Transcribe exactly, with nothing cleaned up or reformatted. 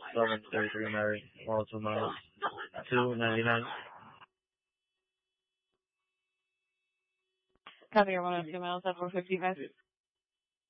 seven thirty-three Mary, one oh two miles, two ninety-nine. Copy your one oh two miles at four fifty-five.